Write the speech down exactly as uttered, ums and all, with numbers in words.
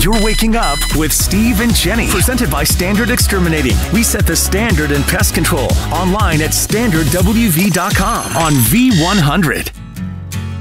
You're waking up with Steve and Jenny. Presented by Standard Exterminating. We set the standard in pest control. Online at standard w v dot com on V one hundred.